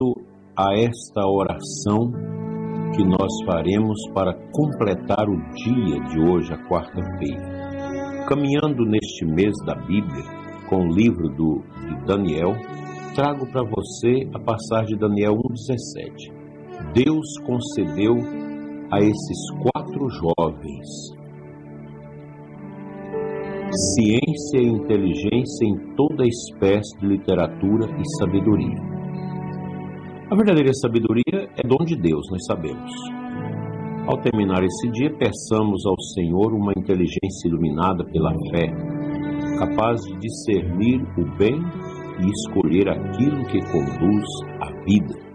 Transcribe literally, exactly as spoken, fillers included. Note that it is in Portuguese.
a esta oração que nós faremos para completar o dia de hoje, a quarta-feira. Caminhando neste mês da Bíblia, com o livro do, de Daniel, trago para você a passagem de Daniel um, dezessete. Deus concedeu a esses quatro jovens ciência e inteligência em toda espécie de literatura e sabedoria. A verdadeira sabedoria é dom de Deus, nós sabemos. Ao terminar esse dia, peçamos ao Senhor uma inteligência iluminada pela fé, capaz de discernir o bem e escolher aquilo que conduz à vida.